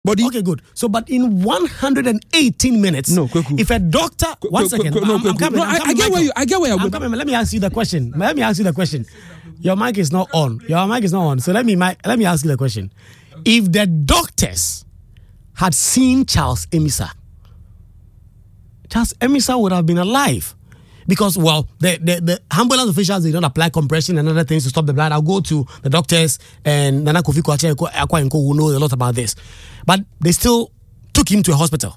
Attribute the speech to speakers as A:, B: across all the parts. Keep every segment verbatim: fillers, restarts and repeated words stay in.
A: body.
B: Okay, good. So, but in one hundred eighteen minutes,
A: no, Kweku.
B: if a doctor,
A: Kweku,
B: one
A: Kweku,
B: second,
A: Kweku, no,
B: I'm, I'm
A: Kweku.
B: coming.
A: No,
B: I'm
A: I,
B: coming
A: I get
B: Michael.
A: where you. I get where you're
B: I'm
A: going.
B: coming. Let me ask you the question. Let me ask you the question. Your mic is not on. Your mic is not on. So let me let me ask you the question. If the doctors had seen Charles Emisa, Charles Emisa would have been alive. Because, well, the, the, the ambulance officials, they don't apply compression and other things to stop the blood. I'll go to the doctors and Nana Kofi Akwa who know a lot about this. But they still took him to a hospital.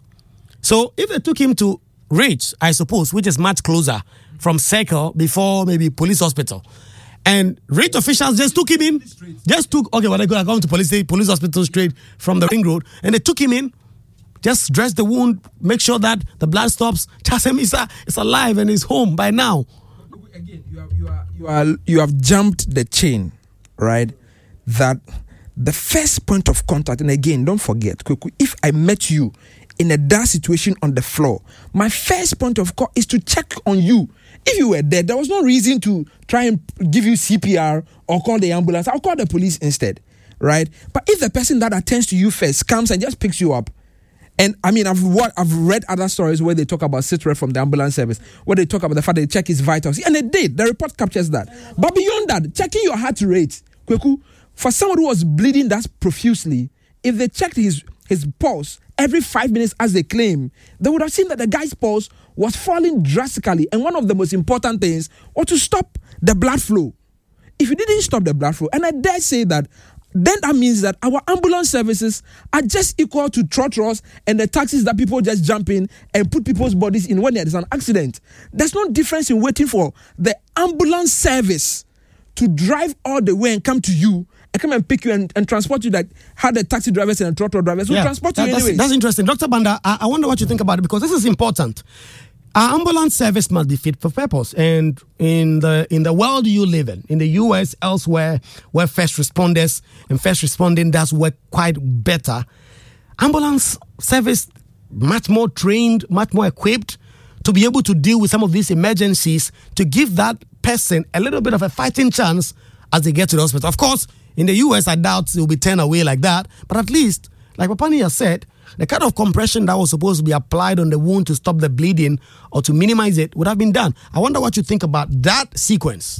B: So if they took him to Ridge, I suppose, which is much closer from Circle before maybe police hospital, and Ridge officials just took him in, just took, okay, well, they go going to police, police hospital straight from the ring road, and they took him in, just dress the wound, make sure that the blood stops. Charles Emisa is alive and is home by now.
A: Again, you are, you are, you are, you have jumped the chain, right? That the first point of contact, and again, don't forget, if I met you in a dark situation on the floor, my first point of call is to check on you. If you were dead, there was no reason to try and give you C P R or call the ambulance. I'll call the police instead, right? But if the person that attends to you first comes and just picks you up, and I mean, I've what I've read other stories where they talk about Citrus from the ambulance service, where they talk about the fact they check his vitals, and they did. The report captures that. But beyond that, checking your heart rate, Kweku, for someone who was bleeding that profusely, if they checked his his pulse every five minutes, as they claim, they would have seen that the guy's pulse was falling drastically. And one of the most important things was to stop the blood flow. If you didn't stop the blood flow, and I dare say that, then that means that our ambulance services are just equal to trotros and the taxis that people just jump in and put people's bodies in when there is an accident. There's no difference in waiting for the ambulance service to drive all the way and come to you and come and pick you and, and transport you, like how the taxi drivers and the trotro drivers will yeah, transport you
B: that,
A: anyway.
B: That's, that's interesting. Doctor Banda, I, I wonder what you think about it, because this is important. Our ambulance service must be fit for purpose. And in the in the world you live in, in the U S, elsewhere, where first responders and first responding does work quite better, ambulance service much more trained, much more equipped to be able to deal with some of these emergencies, to give that person a little bit of a fighting chance as they get to the hospital. Of course, in the U S, I doubt it will be turned away like that. But at least, like Papani has said, the kind of compression that was supposed to be applied on the wound to stop the bleeding or to minimize it would have been done. I wonder what you think about that sequence.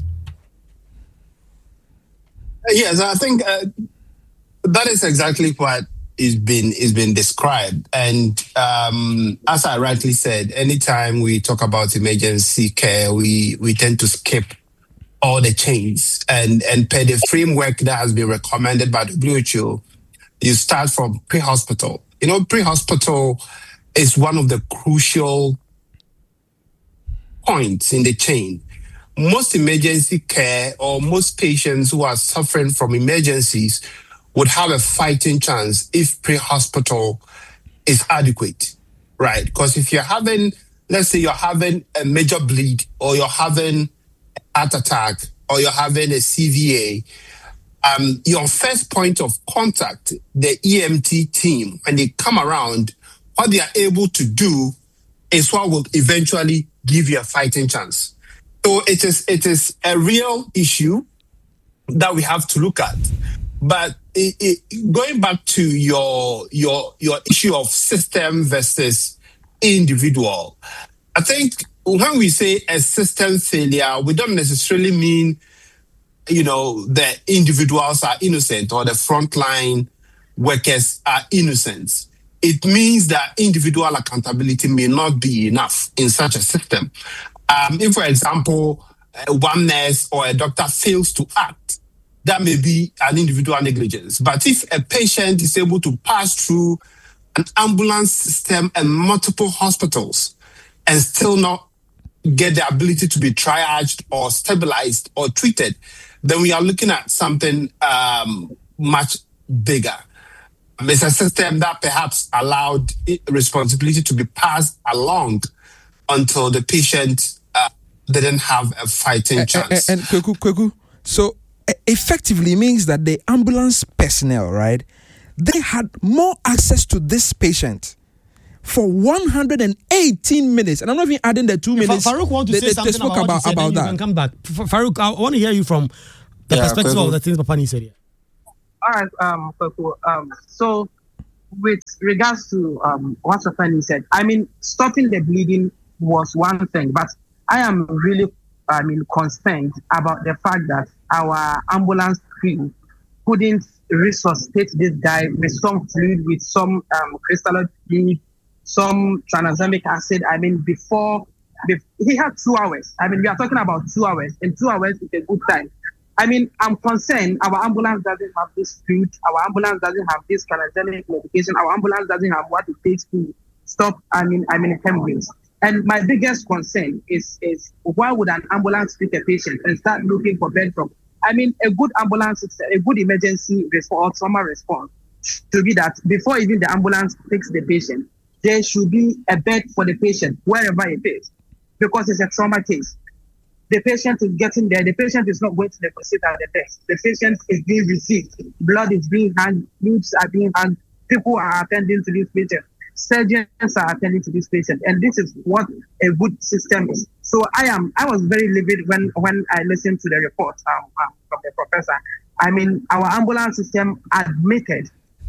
C: Yes, I think uh, that is exactly what is been is been described. And um, as I rightly said, anytime we talk about emergency care, we we tend to skip all the chains. And and per the framework that has been recommended by W H O, you start from pre-hospital. You know, pre-hospital is one of the crucial points in the chain. Most emergency care or most patients who are suffering from emergencies would have a fighting chance if pre-hospital is adequate, right? Because if you're having, let's say you're having a major bleed, or you're having a heart attack, or you're having a C V A, Um, your first point of contact, the E M T team, when they come around, what they are able to do is what will eventually give you a fighting chance. So it is it is a real issue that we have to look at. But it, it, going back to your your your issue of system versus individual, I think when we say a system failure, we don't necessarily mean, you know, the individuals are innocent or the frontline workers are innocent. It means that individual accountability may not be enough in such a system. Um, if, for example, uh, one nurse or a doctor fails to act, that may be an individual negligence. But if a patient is able to pass through an ambulance system and multiple hospitals and still not get the ability to be triaged or stabilized or treated, then we are looking at something um, much bigger. It's a system that perhaps allowed responsibility to be passed along until the patient uh, didn't have a fighting uh, chance.
A: And, and, and Kweku, Kweku, so effectively means that the ambulance personnel, right, they had more access to this patient for one hundred eighteen minutes, and I'm not even adding the two minutes.
B: Farouk want to
A: they,
B: say
A: they,
B: something
A: they spoke
B: about,
A: about,
B: what you said,
A: about
B: then
A: that.
B: You can come back. Farouk, I want to hear you from the yeah, perspective Kweku. of the things Papani said here.
D: All right, um, Kweku. Um, so with regards to um, what Sofani said, I mean, stopping the bleeding was one thing, but I am really, I mean, concerned about the fact that our ambulance crew couldn't resuscitate this guy with some fluid, with some um, crystalloid fluid, some tranexamic acid. I mean, before, before he had two hours. I mean, we are talking about two hours, and two hours is a good time. I mean, I'm concerned our ambulance doesn't have this fluid, our ambulance doesn't have this tranexamic medication, our ambulance doesn't have what it takes to stop, I mean, I mean, hemorrhage. And my biggest concern is, is why would an ambulance pick a patient and start looking for bed from? I mean, a good ambulance, a good emergency response, trauma response should be that before even the ambulance picks the patient, there should be a bed for the patient wherever it is, because it's a trauma case. The patient is getting there. The patient is not going to deposit at the desk. The patient is being received. Blood is being handed. Fluids are being handed. People are attending to this patient. Surgeons are attending to this patient, and this is what a good system is. So I am. I was very livid when when I listened to the report um, um, from the professor. I mean, our ambulance system admitted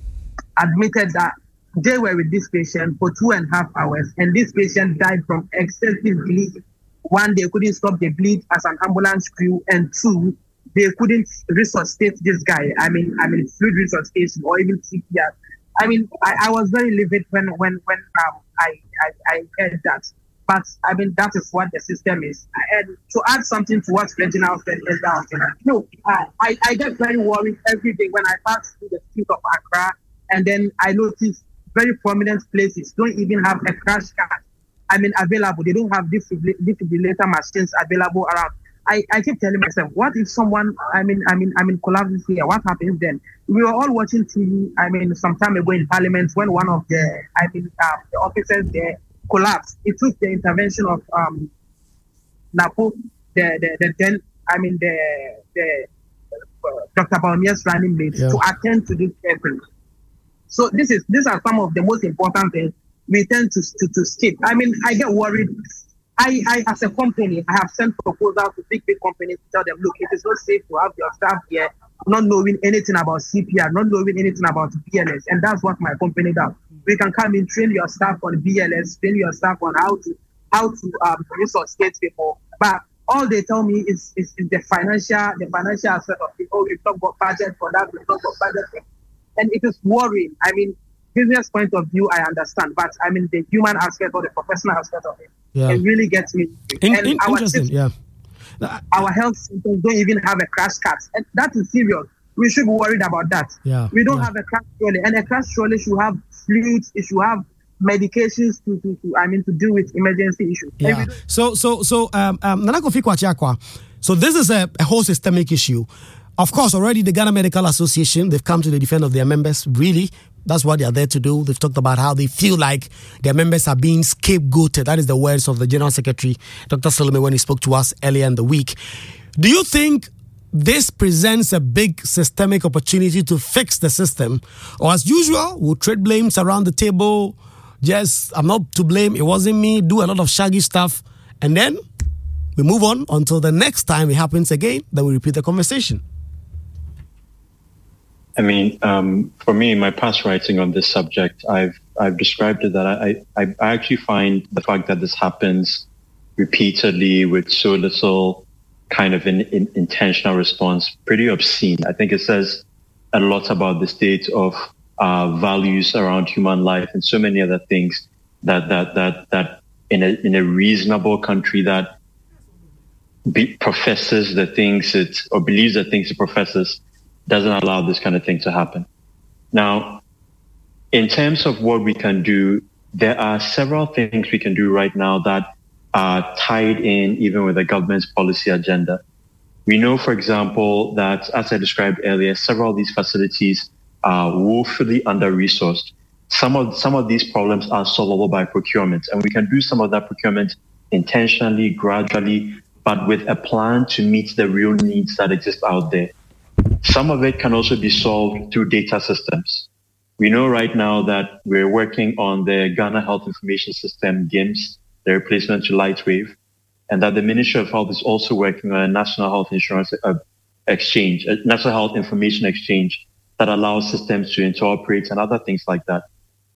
D: admitted that they were with this patient for two and a half hours, and this patient died from excessive bleeding. One, they couldn't stop the bleed as an ambulance crew, and two, they couldn't resuscitate this guy. I mean, I mean, fluid resuscitation or even C P R. I mean, I, I was very livid when when when um, I, I I heard that. But I mean, that is what the system is. And to add something to what Reginald said is that, no, I, I, I get very worried every day when I pass through the street of Accra, and then I notice very prominent places don't even have a crash cart. I mean, available. They don't have defibrillator machines available around. I, I keep telling myself, what if someone, I mean, I mean, I mean, collapses here? What happens then? We were all watching T V, I mean, some time ago in Parliament when one of the, I mean, uh, the officers there collapsed. It took the intervention of um, Napo, the, the, the then, I mean, the, the uh, Doctor Baumia's running mate yeah. to attend to this person. So this is, these are some of the most important things we tend to, to, to skip. I mean, I get worried. I, I, as a company, I have sent proposals to big, big companies to tell them, look, it is not safe to have your staff here not knowing anything about C P R, not knowing anything about B L S. And that's what my company does. We can come in, train your staff on B L S, train your staff on how to how to um, resuscitate people. But all they tell me is, is, is the financial the financial aspect of it. Oh, we've not got budget for that, we've not got budget for that. And it is worrying. I mean, business point of view, I understand. But I mean, the human aspect or the professional aspect of it, yeah. it really gets me.
B: In,
D: and
B: in,
D: our
B: interesting,
D: system,
B: yeah.
D: Our health centers don't even have a crash cart. And that is serious. We should be worried about that.
B: Yeah.
D: We don't
B: yeah.
D: have a crash trolley. And a crash trolley should have fluids, it should have medications to, to, to I mean, to deal with emergency issues.
B: Yeah. So, so, so, um, um, Nana Kofi Kwachiakwa. So this is a, a whole systemic issue. Of course, already the Ghana Medical Association, they've come to the defense of their members. Really, that's what they are there to do. They've talked about how they feel like their members are being scapegoated. That is the words of the General Secretary, Doctor Salome, when he spoke to us earlier in the week. Do you think this presents a big systemic opportunity to fix the system? Or as usual, we'll trade blames around the table. Just, I'm not to blame, it wasn't me, do a lot of shaggy stuff. And then we move on until the next time it happens again, then we repeat the conversation.
E: I mean, um, for me, in my past writing on this subject, I've I've described it that I, I, I actually find the fact that this happens repeatedly with so little kind of an in, intentional response pretty obscene. I think it says a lot about the state of uh, values around human life and so many other things that that that that in a in a reasonable country that be, professes the things it or believes the things it professes doesn't allow this kind of thing to happen. Now, in terms of what we can do, there are several things we can do right now that are tied in even with the government's policy agenda. We know, for example, that as I described earlier, several of these facilities are woefully under-resourced. Some of, some of these problems are solvable by procurement, and we can do some of that procurement intentionally, gradually, but with a plan to meet the real needs that exist out there. Some of it can also be solved through data systems. We know right now that we're working on the Ghana Health Information System, GIMS, the replacement to Lightwave, and that the Ministry of Health is also working on a National Health Insurance uh, Exchange, a National Health Information Exchange that allows systems to interoperate and other things like that.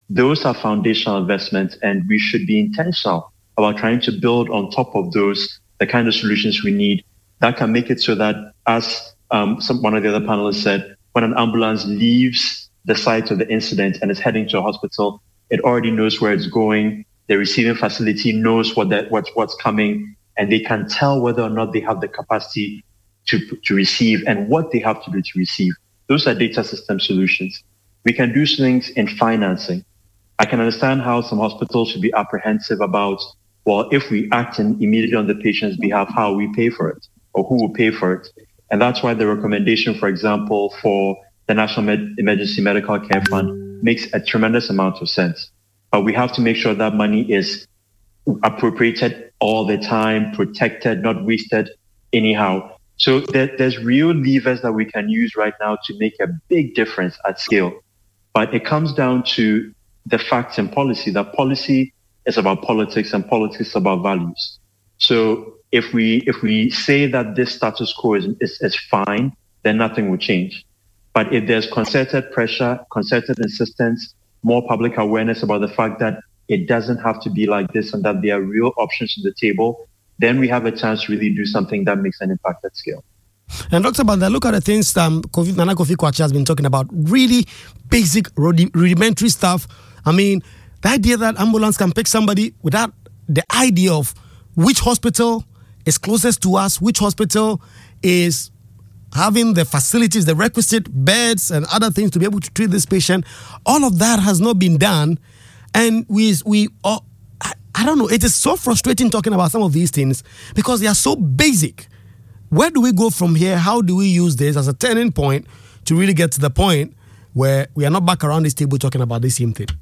E: those are foundational investments, and we should be intentional about trying to build on top of those the kind of solutions we need that can make it so that, as um, some, one of the other panelists said, when an ambulance leaves the site of the incident and is heading to a hospital, it already knows where it's going. The receiving facility knows what that what's what's coming, and they can tell whether or not they have the capacity to to receive and what they have to do to receive. Those are data system solutions. We can do things in financing. I can understand how some hospitals should be apprehensive about, well, if we act in immediately on the patient's behalf, how we pay for it or who will pay for it. And that's why the recommendation, for example, for the National Med- Emergency Medical Care Fund makes a tremendous amount of sense. But we have to make sure that money is appropriated all the time, protected, not wasted anyhow. So there, there's real levers that we can use right now to make a big difference at scale. But it comes down to the facts and policy, that policy is about politics and politics is about values. So if we if we say that this status quo is, is, is fine, then nothing will change. But if there's concerted pressure, concerted insistence, more public awareness about the fact that it doesn't have to be like this and that there are real options on the table, then we have a chance to really do something that makes an impact at scale.
B: And Doctor Banda, look at the things um, Nana Kofi Kwacha has been talking about, really basic, rudimentary stuff. I mean, the idea that ambulance can pick somebody without the idea of which hospital is closest to us, which hospital is having the facilities, the requisite beds and other things to be able to treat this patient. All of that has not been done. And we, we uh, I, I don't know, it is so frustrating talking about some of these things because they are so basic. Where do we go from here? How do we use this as a turning point to really get to the point where we are not back around this table talking about the same thing?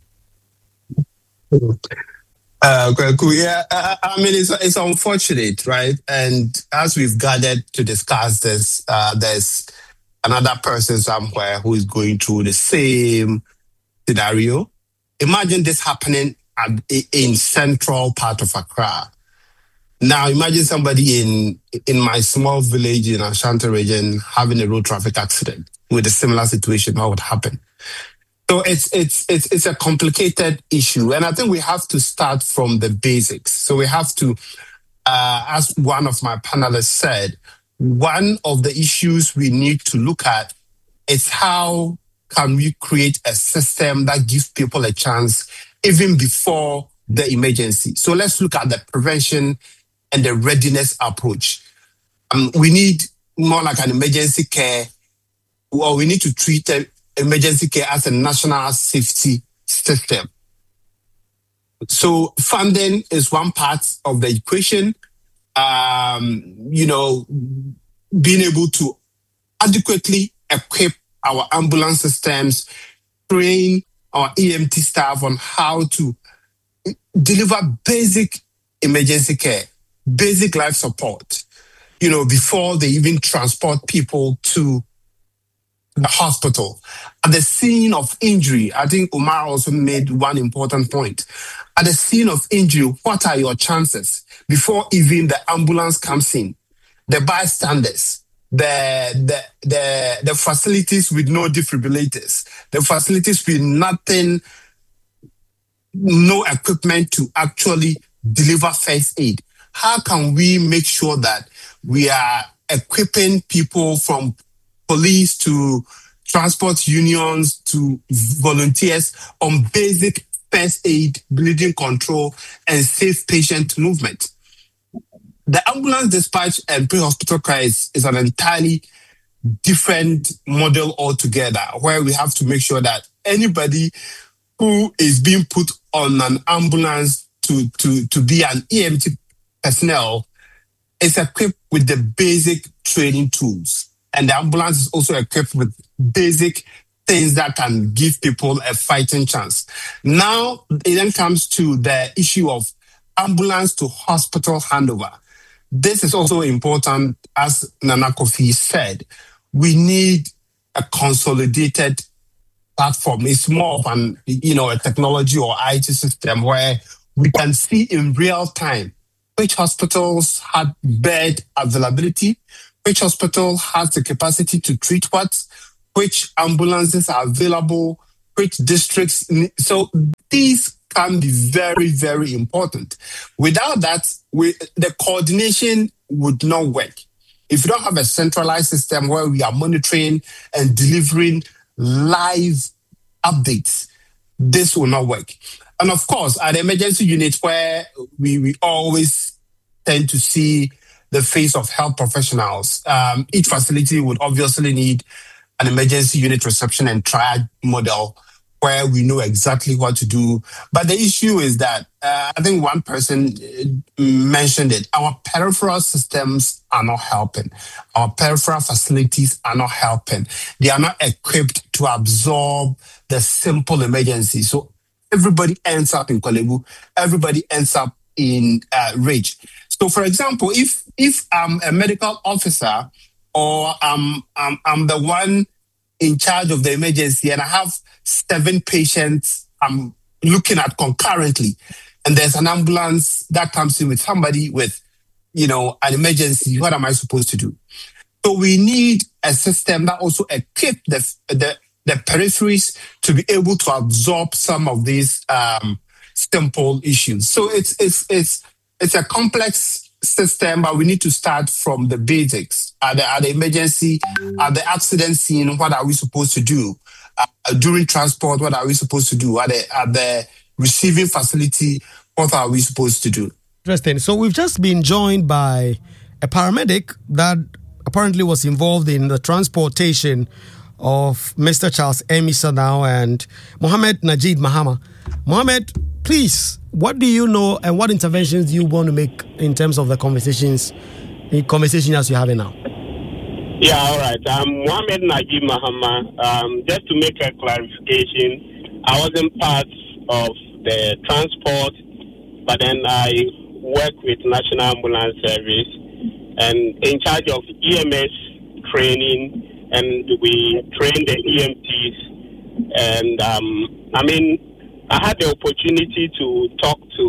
C: Uh, yeah, I mean, it's, it's unfortunate, right? And as we've gathered to discuss this, uh, there's another person somewhere who is going through the same scenario. Imagine this happening at, in central part of Accra. Now, imagine somebody in in my small village in Ashanti region having a road traffic accident with a similar situation. What would happen? So it's it's it's it's a complicated issue, and I think we have to start from the basics. So we have to, uh, as one of my panelists said, one of the issues we need to look at is how can we create a system that gives people a chance even before the emergency. So let's look at the prevention and the readiness approach. Um, we need more like an emergency care, or we need to treat a emergency care as a national safety system. So funding is one part of the equation. Um, you know, being able to adequately equip our ambulance systems, train our E M T staff on how to deliver basic emergency care, basic life support, you know, before they even transport people to the hospital. At the scene of injury, I think Umar also made one important point. At the scene of injury, what are your chances before even the ambulance comes in? The bystanders, the the the, the facilities with no defibrillators, the facilities with nothing, no equipment to actually deliver first aid. How can we make sure that we are equipping people from police to transport unions to volunteers on basic first aid, bleeding control, and safe patient movement? The ambulance dispatch and pre-hospital care is, is an entirely different model altogether, where we have to make sure that anybody who is being put on an ambulance to, to, to be an E M T personnel is equipped with the basic training tools. And the ambulance is also equipped with basic things that can give people a fighting chance. Now, it then comes to the issue of ambulance to hospital handover. This is also important, as Nana Kofi said. We need a consolidated platform. It's more of an, you know, a technology or I T system where we can see in real time which hospitals had bed availability, which hospital has the capacity to treat what, which ambulances are available, which districts. So these can be very, very important. Without that, we, the coordination would not work. If you don't have a centralized system where we are monitoring and delivering live updates, this will not work. And of course, at the emergency unit where we, we always tend to see the face of health professionals, um, each facility would obviously need an emergency unit reception and triage model where we know exactly what to do. But the issue is that, uh, I think one person mentioned it, our peripheral systems are not helping. Our peripheral facilities are not helping. They are not equipped to absorb the simple emergency. So everybody ends up in Korle Bu, everybody ends up in uh, Ridge. So for example, if if I'm a medical officer or I'm, I'm, I'm the one in charge of the emergency and I have seven patients I'm looking at concurrently, and there's an ambulance that comes in with somebody with, you know, an emergency, what am I supposed to do? So we need a system that also equips the, the, the peripheries to be able to absorb some of these um, simple issues. So it's, it's, it's, it's a complex system, but we need to start from the basics. At the, at the emergency, at the accident scene, what are we supposed to do? Uh, during transport, what are we supposed to do? At the, at the receiving facility, what are we supposed to do?
B: Interesting. So we've just been joined by a paramedic that apparently was involved in the transportation of Mister Charles Amisa now and Mohammed Najib Mahama. Mohammed, please, what do you know and what interventions do you want to make in terms of the conversations, the conversation as you're having now?
F: Yeah, all right. I'm Mohammed Najib Mahama. Um, just to make a clarification, I wasn't part of the transport, but then I work with National Ambulance Service and in charge of E M S training, and we train the E M Ts. And um, I mean, I had the opportunity to talk to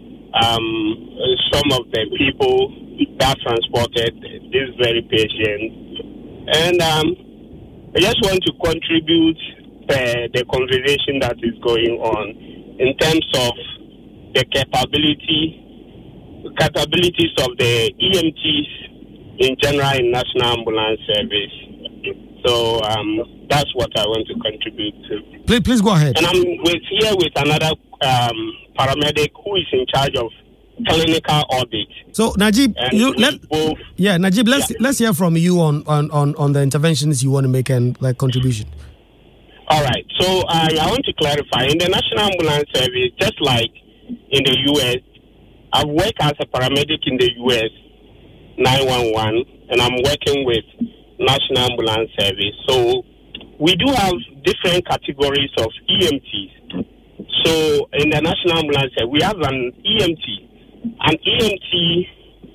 F: um, some of the people that transported this very patient. And um, I just want to contribute uh, the conversation that is going on in terms of the capability, capabilities of the E M Ts in general in National Ambulance Service. So um, that's what I want to contribute to.
B: Please, please go ahead.
F: And I'm with, here with another um, paramedic who is in charge of clinical audit.
B: So Najib, you, let,
F: both,
B: yeah, Najib, let's yeah. let's hear from you on, on, on, on the interventions you want to make and like contribution.
F: All right. So uh, I want to clarify. In the National Ambulance Service, just like in the U S, I've worked as a paramedic in the U S nine one one, and I'm working with National Ambulance Service. So we do have different categories of E M Ts. So in the National Ambulance Service, we have an E M T. An E M T,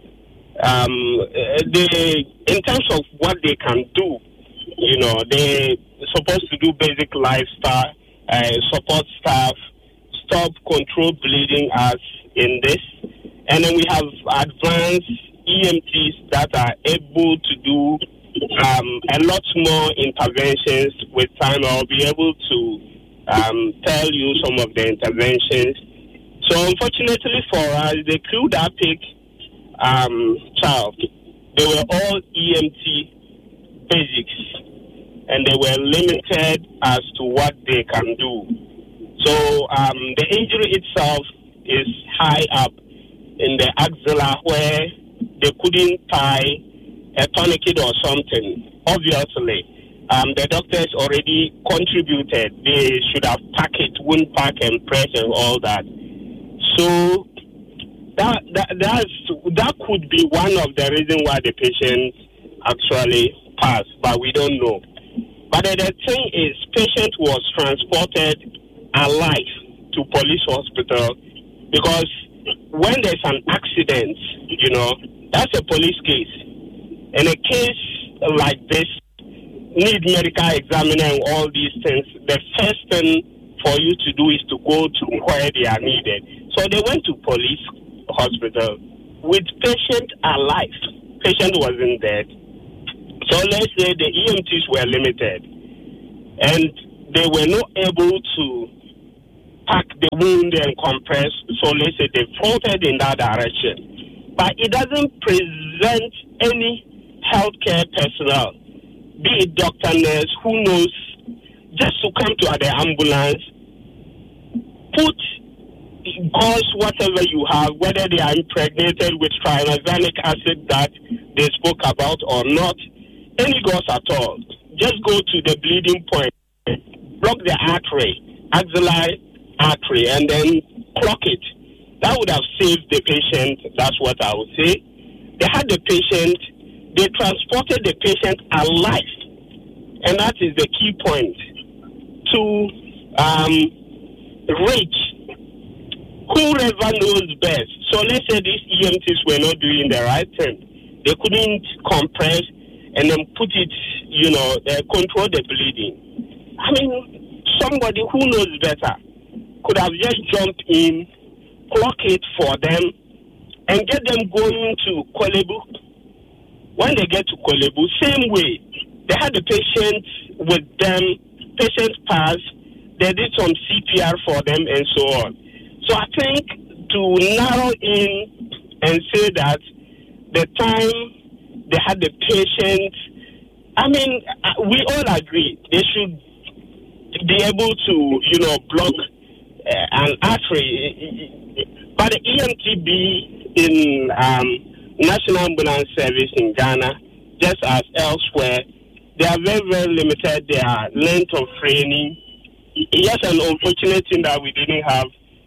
F: um, they, in terms of what they can do, you know, they're supposed to do basic lifestyle, uh, support staff, stop, control bleeding as in this. And then we have advanced E M Ts that are able to do um, a lot more interventions with time. I'll be able to um, tell you some of the interventions. So unfortunately for us, the crew that picked um, Charles, they were all E M T basics, and they were limited as to what they can do. So um, the injury itself is high up in the axilla where they couldn't tie a tourniquet or something. Obviously, um, the doctors already contributed. They should have packed it, wound pack and press and all that. So that that that's, that could be one of the reasons why the patient actually passed, but we don't know. But the thing is, patient was transported alive to police hospital because when there's an accident, you know, that's a police case. In a case like this, need medical examiner and all these things, the first thing for you to do is to go to where they are needed. So they went to police hospital with patient alive. Patient wasn't dead. So let's say the E M Ts were limited and they were not able to pack the wound and compress. So let's say they floated in that direction. But it doesn't present any healthcare personnel, be it doctor, nurse, who knows, just to come to the ambulance, put gauze whatever you have, whether they are impregnated with tranexamic acid that they spoke about or not, any gauze at all. Just go to the bleeding point, block the artery, axillary artery, and then clock it. That would have saved the patient. That's what I would say. They had the patient, they transported the patient alive, and that is the key point, to um, reach whoever knows best. So let's say these E M Ts were not doing the right thing. They couldn't compress and then put it, you know, uh, control the bleeding. I mean, somebody who knows better could have just jumped in, clock it for them, and get them going to Kolebu. When they get to Kolebu, same way, they had the patient with them, patient pass, they did some C P R for them and so on. So I think to narrow in and say that the time they had the patient, I mean, we all agree they should be able to, you know, block uh, an artery. But the E M T B in um, National Ambulance Service in Ghana, just as elsewhere, they are very, very limited. Their length of training. Yes, an unfortunate thing that we didn't have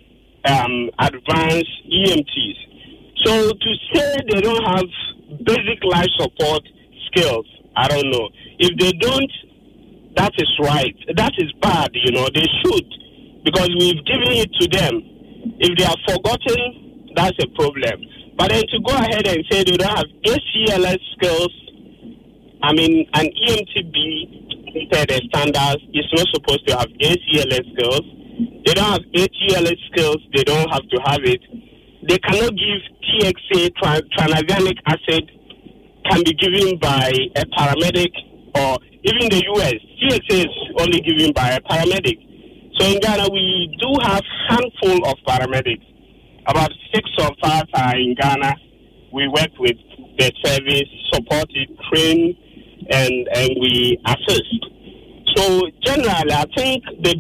F: um, advanced E M Ts. So to say they don't have basic life support skills, I don't know. If they don't, that is right. That is bad, you know. They should, because we've given it to them. If they are forgotten, that's a problem. But then to go ahead and say they don't have A C L S skills, I mean, an E M T B per the standards is not supposed to have A C L S skills. They don't have A T L S skills. They don't have to have it. They cannot give T X A, tranexamic acid, can be given by a paramedic, or even the U S, T X A is only given by a paramedic. So in Ghana, we do have handful of paramedics. About six of us are in Ghana. We work with the service, support it, train, and, and we assist. So generally, I think the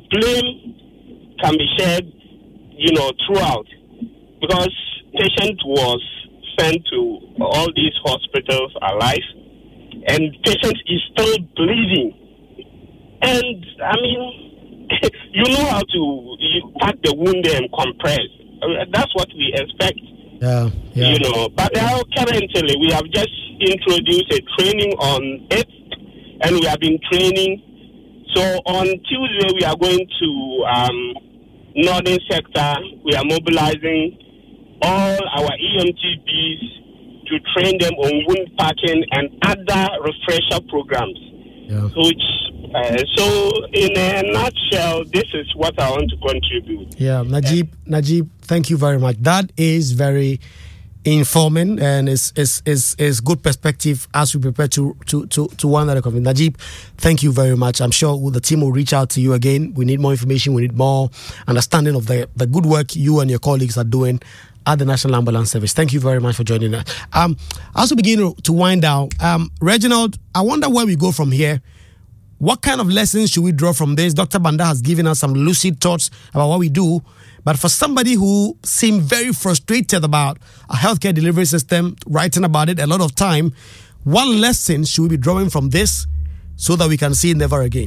F: blame can be shared, you know, throughout, because patient was sent to all these hospitals alive, and patient is still bleeding. And I mean, you know how to you pack the wound and compress. I mean, that's what we expect.
B: Yeah, yeah.
F: You know, but now currently we have just introduced a training on it, and we have been training. So on Tuesday we are going to um, Northern Sector. We are mobilizing all our E M T Bs to train them on wound packing and other refresher programs.
B: Yeah.
F: Which, uh, so in a nutshell, this is what I want to contribute.
B: Yeah, Najib, uh, Najib, thank you very much. That is very informing, and it's, it's, it's, it's good perspective as we prepare to to to, to one that conference. Najib, thank you very much. I'm sure the team will reach out to you again. We need more information. We need more understanding of the, the good work you and your colleagues are doing at the National Ambulance Service. Thank you very much for joining us. Um, as we begin to wind down, um, Reginald, I wonder where we go from here. What kind of lessons should we draw from this? Doctor Banda has given us some lucid thoughts about what we do. But for somebody who seemed very frustrated about a healthcare delivery system, writing about it a lot of time, what lessons should we be drawing from this so that we can see it never again?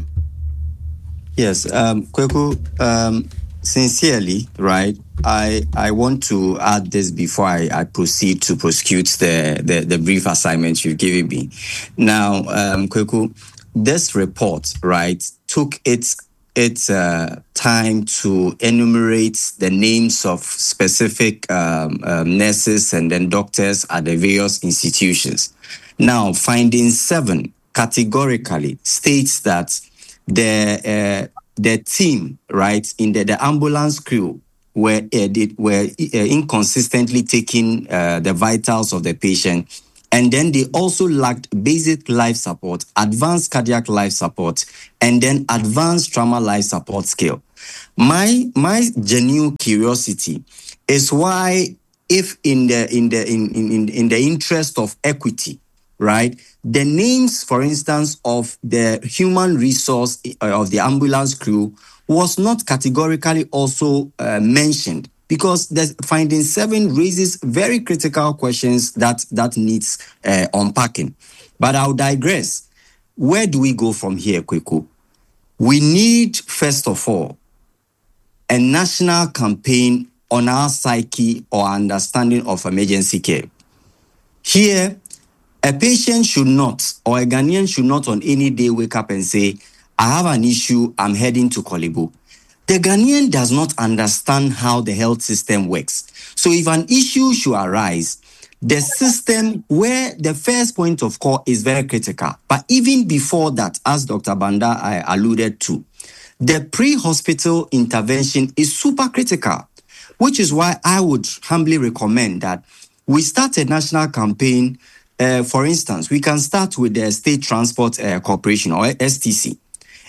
G: Yes, um, Kweku, um, sincerely, right, I I want to add this before I, I proceed to prosecute the, the, the brief assignment you've given me. Now, um, Kweku, this report, right, took its its uh, time to enumerate the names of specific um, um, nurses and then doctors at the various institutions. Now, finding seven categorically states that the uh, the team, right, in the, the ambulance crew were uh, did, were uh, inconsistently taking uh, the vitals of the patient. And then they also lacked basic life support, advanced cardiac life support, and then advanced trauma life support skill. My my genuine curiosity is why, if in the in the in, in, in the interest of equity, right, the names, for instance, of the human resource of the ambulance crew was not categorically also uh, mentioned, because the finding seven raises very critical questions that that needs uh, unpacking. But I'll digress. Where do we go from here, Kweku? We need, first of all, a national campaign on our psyche or understanding of emergency care. Here, a patient should not, or a Ghanaian should not on any day wake up and say, I have an issue, I'm heading to Korle Bu. The Ghanaian does not understand how the health system works. So if an issue should arise, the system where the first point of call is very critical. But even before that, as Doctor Banda I alluded to, the pre-hospital intervention is super critical, which is why I would humbly recommend that we start a national campaign. Uh, for instance, we can start with the State Transport uh, Corporation, or S T C.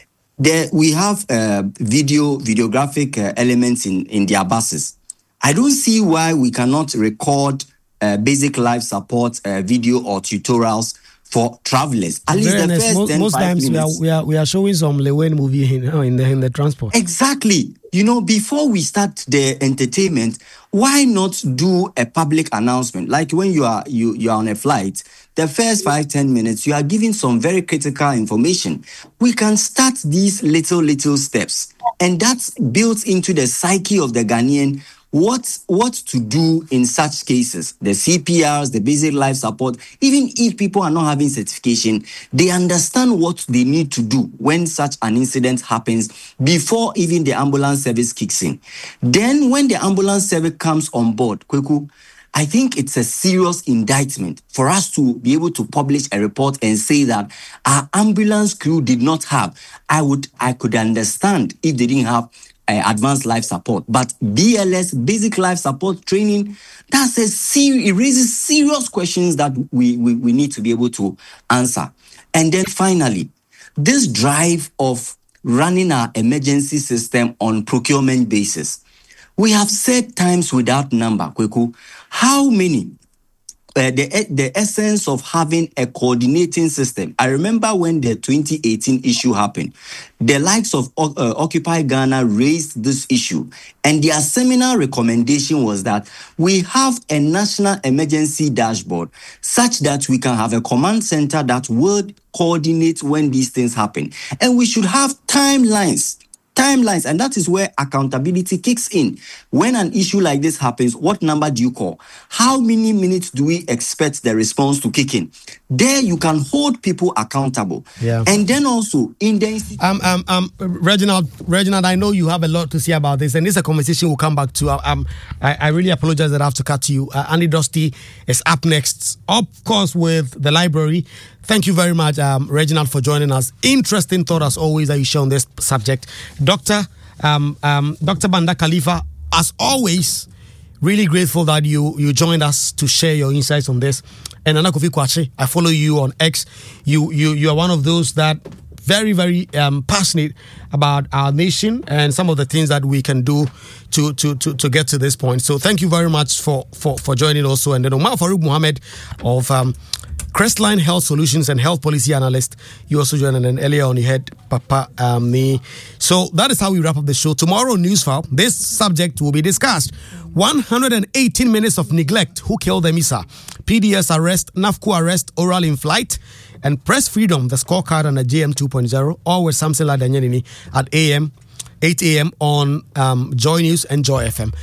G: There we have uh, video, videographic uh, elements in, in their buses. I don't see why we cannot record uh, basic life support uh, video or tutorials for travelers. At least the first
B: most,
G: ten,
B: most times we are, we are we are showing some Lewen movie in, in the in the transport.
G: Exactly. You know, before we start the entertainment, why not do a public announcement? Like when you are you you are on a flight, the first five ten minutes you are giving some very critical information. We can start these little little steps, and that's built into the psyche of the Ghanaian. What what to do in such cases? The C P Rs, the basic life support. Even if people are not having certification, they understand what they need to do when such an incident happens before even the ambulance service kicks in. Then when the ambulance service comes on board, Kweku, I think it's a serious indictment for us to be able to publish a report and say that our ambulance crew did not have. I would I could understand if they didn't have Uh, advanced life support, but B L S, basic life support training, that's a ser- it raises serious questions that we, we we need to be able to answer. And then finally, this drive of running our emergency system on procurement basis. We have said times without number, Kweku, how many Uh, the, the essence of having a coordinating system. I remember when the twenty eighteen issue happened, the likes of uh, Occupy Ghana raised this issue, and their seminal recommendation was that we have a national emergency dashboard such that we can have a command center that would coordinate when these things happen. And we should have timelines. Timelines, and that is where accountability kicks in. When an issue like this happens, what number do you call? How many minutes do we expect the response to kick in? There you can hold people accountable.
B: Yeah.
G: And then also in the
B: um um um Reginald Reginald, I know you have a lot to say about this, and this is a conversation we'll come back to. Um, I, I really apologize that I have to cut you. Uh, Andy Dosty is up next, of course, with the library. Thank you very much, um, Reginald, for joining us. Interesting thought, as always, that you show on this subject. Doctor um, um, Doctor Banda Khalifa, as always, really grateful that you you joined us to share your insights on this. And Nana Kofi Kwache, I follow you on X. You you you are one of those that very, very um, passionate about our nation and some of the things that we can do to to to, to get to this point. So thank you very much for for, for joining also. And then Omar Farouk Mohammed of um, Crestline Health Solutions and Health Policy Analyst. You also joined, and then earlier on you had Papa um, me. So that is how we wrap up the show. Tomorrow, Newsfile, this subject will be discussed. one hundred eighteen minutes of neglect. Who killed the Misa? P D S arrest, NAFCO arrest, oral in flight, and press freedom, the scorecard on the J M two point oh, all with Samson Ladanyanini at A M, eight a.m. on um, Joy News and Joy F M.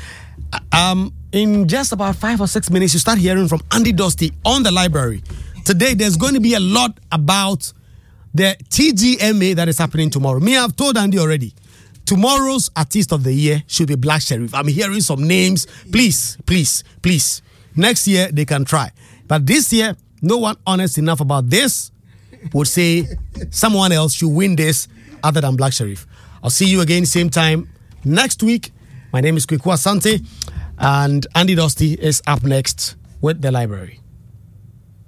B: Um, in just about five or six minutes, you start hearing from Andy Dosty on the library. Today, there's going to be a lot about the T G M A that is happening tomorrow. Me, I've told Andy already. Tomorrow's Artist of the Year should be Black Sheriff. I'm hearing some names. Please, please, please. Next year, they can try. But this year, no one honest enough about this would say someone else should win this other than Black Sheriff. I'll see you again same time next week. My name is Kweku Asante, and Andy Dosty is up next with the library.